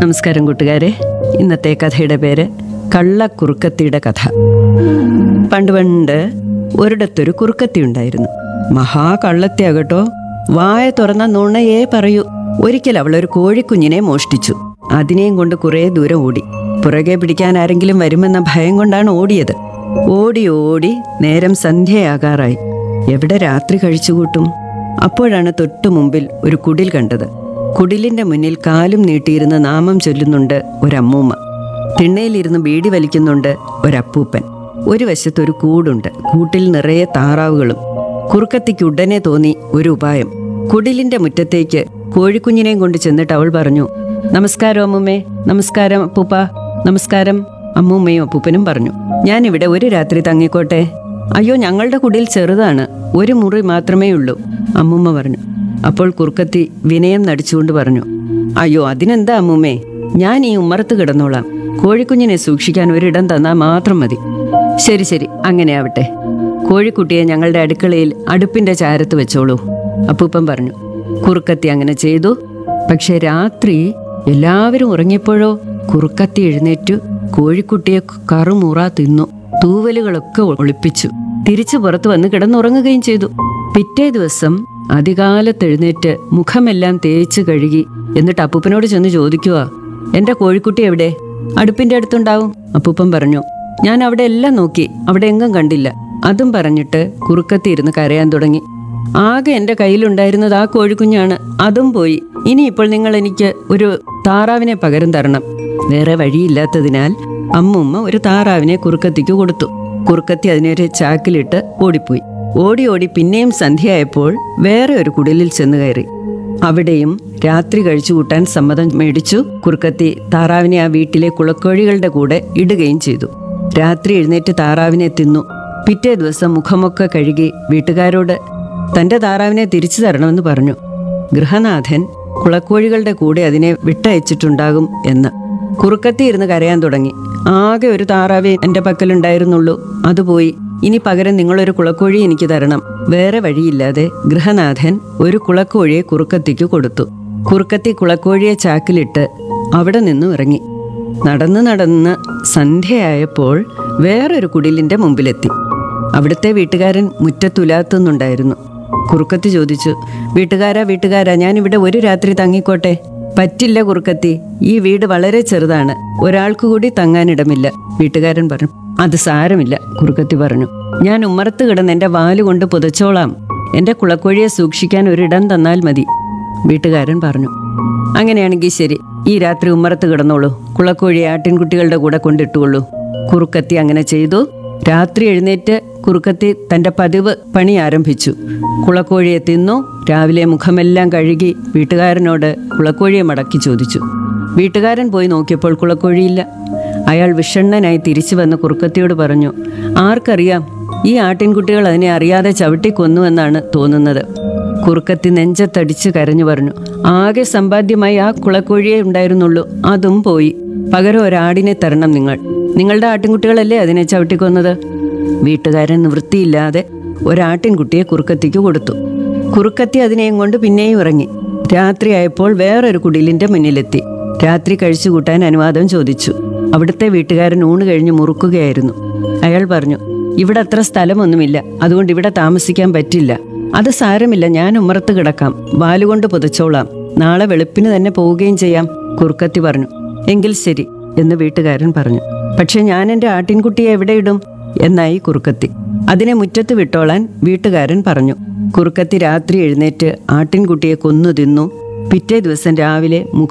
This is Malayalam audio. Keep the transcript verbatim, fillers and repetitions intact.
നമസ്കാരം കൂട്ടുകാരെ. ഇന്നത്തെ കഥയുടെ പേര് കള്ളക്കുറുക്കത്തിയുടെ കഥ. പണ്ട് പണ്ട് ഒരിടത്തൊരു കുറുക്കത്തി ഉണ്ടായിരുന്നു. മഹാകള്ളത്തി ആകട്ടോ, വായ തുറന്ന നുണയേ പറയൂ. ഒരിക്കൽ അവളൊരു കോഴിക്കുഞ്ഞിനെ മോഷ്ടിച്ചു. അതിനെയും കൊണ്ട് കുറേ ദൂരം ഓടി. പുറകെ പിടിക്കാൻ ആരെങ്കിലും വരുമെന്ന ഭയം കൊണ്ടാണ് ഓടിയത്. ഓടി ഓടി നേരം സന്ധ്യയാകാറായി. എവിടെ രാത്രി കഴിച്ചുകൂട്ടും? അപ്പോഴാണ് തൊട്ടു മുമ്പിൽ ഒരു കുടിൽ കണ്ടത്. കുടിലിന്റെ മുന്നിൽ കാലും നീട്ടിയിരുന്ന് നാമം ചൊല്ലുന്നുണ്ട് ഒരമ്മൂമ്മ. തിണ്ണയിലിരുന്ന് ബീഡി വലിക്കുന്നുണ്ട് ഒരപ്പൂപ്പൻ. ഒരു വശത്തൊരു കൂടുണ്ട്. കൂട്ടിൽ നിറയെ താറാവുകളും. കുറുക്കത്തിക്ക് ഉടനെ തോന്നി ഒരു ഉപായം. കുടിലിന്റെ മുറ്റത്തേക്ക് കോഴിക്കുഞ്ഞിനെയും കൊണ്ട് ചെന്നിട്ട് അവൾ പറഞ്ഞു, നമസ്കാരം അമ്മൂമ്മേ. നമസ്കാരം അപ്പൂപ്പ. നമസ്കാരം. അമ്മൂമ്മയും അപ്പൂപ്പനും പറഞ്ഞു, ഞാനിവിടെ ഒരു രാത്രി തങ്ങിക്കോട്ടെ. അയ്യോ, ഞങ്ങളുടെ കുടിൽ ചെറുതാണ്, ഒരു മുറി മാത്രമേ ഉള്ളൂ, അമ്മൂമ്മ പറഞ്ഞു. അപ്പോൾ കുറുക്കത്തി വിനയം നടിച്ചുകൊണ്ട് പറഞ്ഞു, അയ്യോ അതിനെന്താ അമ്മൂമ്മേ, ഞാൻ ഈ ഉമ്മറത്ത് കിടന്നോളാം. കോഴിക്കുഞ്ഞിനെ സൂക്ഷിക്കാൻ ഒരിടം തന്നാൽ മാത്രം മതി. ശരി ശരി, അങ്ങനെ ആവട്ടെ. കോഴിക്കുട്ടിയെ ഞങ്ങളുടെ അടുക്കളയിൽ അടുപ്പിന്റെ ചാരത്ത് വെച്ചോളൂ, അപ്പൂപ്പൻ പറഞ്ഞു. കുറുക്കത്തി അങ്ങനെ ചെയ്തു. പക്ഷെ രാത്രി എല്ലാവരും ഉറങ്ങിയപ്പോഴോ കുറുക്കത്തി എഴുന്നേറ്റു കോഴിക്കുട്ടിയെ കറുമുറ തിന്നു. തൂവലുകളൊക്കെ ഒളിപ്പിച്ചു. തിരിച്ചു പുറത്തു വന്ന് കിടന്നുറങ്ങുകയും ചെയ്തു. പിറ്റേ ദിവസം അതികാലത്തെഴുന്നേറ്റ് മുഖമെല്ലാം തേച്ച് കഴുകി. എന്നിട്ട് അപ്പൂപ്പനോട് ചെന്ന് ചോദിക്കുക, എന്റെ കോഴിക്കുട്ടി എവിടെ? അടുപ്പിന്റെ അടുത്തുണ്ടാവും, അപ്പൂപ്പൻ പറഞ്ഞു. ഞാൻ അവിടെ എല്ലാം നോക്കി, അവിടെ എങ്ങും കണ്ടില്ല. അതും പറഞ്ഞിട്ട് കുറുക്കത്തി ഇരുന്ന് കരയാൻ തുടങ്ങി. ആകെ എന്റെ കയ്യിലുണ്ടായിരുന്നത് ആ കോഴിക്കുഞ്ഞാണ്, അതും പോയി. ഇനിയിപ്പോൾ നിങ്ങൾ എനിക്ക് ഒരു താറാവിനെ പകരം തരണം. വേറെ വഴിയില്ലാത്തതിനാൽ അമ്മൂമ്മ ഒരു താറാവിനെ കുറുക്കത്തിക്ക് കൊടുത്തു. കുറുക്കത്തി അതിനൊരു ചാക്കിലിട്ട് ഓടിപ്പോയി. ഓടി ഓടി പിന്നെയും സന്ധ്യയായപ്പോൾ വേറെ ഒരു കുടിലിൽ ചെന്ന് കയറി. അവിടെയും രാത്രി കഴിച്ചു കൂട്ടാൻ സമ്മതം മേടിച്ചു. കുറുക്കത്തി താറാവിനെ ആ വീട്ടിലെ കുളക്കോഴികളുടെ കൂടെ ഇടുകയും ചെയ്തു. രാത്രി എഴുന്നേറ്റ് താറാവിനെ തിന്നു. പിറ്റേ ദിവസം മുഖമൊക്കെ കഴുകി വീട്ടുകാരോട് തന്റെ താറാവിനെ തിരിച്ചു തരണമെന്ന് പറഞ്ഞു. ഗൃഹനാഥൻ കുളക്കോഴികളുടെ കൂടെ അതിനെ വിട്ടയച്ചിട്ടുണ്ടാകും എന്ന്. കുറുക്കത്തി ഇരുന്ന് കരയാൻ തുടങ്ങി. ആകെ ഒരു താറാവേ എൻ്റെ പക്കലുണ്ടായിരുന്നുള്ളൂ, അതുപോയി. ഇനി പകരം നിങ്ങളൊരു കുളക്കോഴി എനിക്ക് തരണം. വേറെ വഴിയില്ലാതെ ഗൃഹനാഥൻ ഒരു കുളക്കോഴിയെ കുറുക്കത്തിക്ക് കൊടുത്തു. കുറുക്കത്തി കുളക്കോഴിയെ ചാക്കിലിട്ട് അവിടെ നിന്നും ഇറങ്ങി. നടന്ന് നടന്ന് സന്ധ്യയായപ്പോൾ വേറൊരു കുടിലിന്റെ മുമ്പിലെത്തി. അവിടുത്തെ വീട്ടുകാരൻ മുറ്റത്തുലാത്തുന്നുണ്ടായിരുന്നു. കുറുക്കത്തി ചോദിച്ചു, വീട്ടുകാരാ വീട്ടുകാരാ ഞാനിവിടെ ഒരു രാത്രി തങ്ങിക്കോട്ടെ? പറ്റില്ല കുറുക്കത്തി, ഈ വീട് വളരെ ചെറുതാണ്, ഒരാൾക്ക് കൂടി തങ്ങാനിടമില്ല, വീട്ടുകാരൻ പറഞ്ഞു. അത് സാരമില്ല, കുറുക്കത്തി പറഞ്ഞു. ഞാൻ ഉമ്മറത്ത് കിടന്ന് എൻ്റെ വാലുകൊണ്ട് പുതച്ചോളാം. എൻ്റെ കുളക്കോഴിയെ സൂക്ഷിക്കാൻ ഒരിടം തന്നാൽ മതി, വീട്ടുകാരൻ പറഞ്ഞു. അങ്ങനെയാണെങ്കിൽ ശരി, ഈ രാത്രി ഉമ്മറത്ത് കിടന്നോളൂ. കുളക്കോഴിയെ ആട്ടിൻകുട്ടികളുടെ കൂടെ കൊണ്ടിട്ടുള്ളൂ. കുറുക്കത്തി അങ്ങനെ ചെയ്തു. രാത്രി എഴുന്നേറ്റ് കുറുക്കത്തി തൻ്റെ പതിവ് പണി ആരംഭിച്ചു. കുളക്കോഴിയെ തിന്നു. രാവിലെ മുഖമെല്ലാം കഴുകി വീട്ടുകാരനോട് കുളക്കോഴിയെ മടക്കി ചോദിച്ചു. വീട്ടുകാരൻ പോയി നോക്കിയപ്പോൾ കുളക്കോഴിയില്ല. അയാൾ വിഷണ്ണനായി തിരിച്ചു വന്ന് കുറുക്കത്തിയോട് പറഞ്ഞു, ആർക്കറിയാം, ഈ ആട്ടിൻകുട്ടികൾ അതിനെ അറിയാതെ ചവിട്ടിക്കൊന്നുവെന്നാണ് തോന്നുന്നത്. കുറുക്കത്തി നെഞ്ചത്തടിച്ച് കരഞ്ഞു പറഞ്ഞു, ആകെ സമ്പാദ്യമായി ആ കുളക്കോഴിയെ ഉണ്ടായിരുന്നുള്ളൂ, അതും പോയി. പകരം ഒരാടിനെ തരണം നിങ്ങൾ. നിങ്ങളുടെ ആട്ടിൻകുട്ടികളല്ലേ അതിനെ ചവിട്ടിക്കൊന്നത്? വീട്ടുകാരൻ നിവൃത്തിയില്ലാതെ ഒരാട്ടിൻകുട്ടിയെ കുറുക്കത്തിക്ക് കൊടുത്തു. കുറുക്കത്തി അതിനെയും കൊണ്ട് പിന്നെയും ഇറങ്ങി. രാത്രിയായപ്പോൾ വേറൊരു കുടിലിന്റെ മുന്നിലെത്തി. രാത്രി കഴിച്ചു കൂട്ടാൻ അനുവാദം ചോദിച്ചു. അവിടുത്തെ വീട്ടുകാരൻ ഊണ് കഴിഞ്ഞ് മുറുക്കുകയായിരുന്നു. അയാൾ പറഞ്ഞു, ഇവിടെ അത്ര സ്ഥലമൊന്നുമില്ല, അതുകൊണ്ട് ഇവിടെ താമസിക്കാൻ പറ്റില്ല. അത് സാരമില്ല, ഞാൻ ഉമ്മറത്ത് കിടക്കാം, വാലുകൊണ്ട് പുതച്ചോളാം. നാളെ വെളുപ്പിന് തന്നെ പോവുകയും ചെയ്യാം, കുറുക്കത്തി പറഞ്ഞു. എങ്കിൽ ശരി എന്ന് വീട്ടുകാരൻ പറഞ്ഞു. പക്ഷെ ഞാൻ എൻ്റെ ആട്ടിൻകുട്ടിയെ എവിടെ ഇടും എന്നായി കുറുക്കത്തി. അതിനെ മുറ്റത്ത് വിട്ടോളാൻ വീട്ടുകാരൻ പറഞ്ഞു. കുറുക്കത്തി രാത്രി എഴുന്നേറ്റ് ആട്ടിൻകുട്ടിയെ കൊന്നു തിന്നു. പിറ്റേ ദിവസം രാവിലെ മുഖം